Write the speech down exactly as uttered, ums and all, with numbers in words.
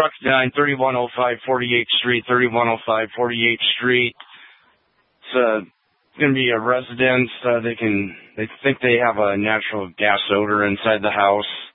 Truck nine, thirty-one oh five forty-eighth Street, thirty-one oh five forty-eighth Street. It's uh, going to be a residence. Uh, they can, they think they have a natural gas odor inside the house.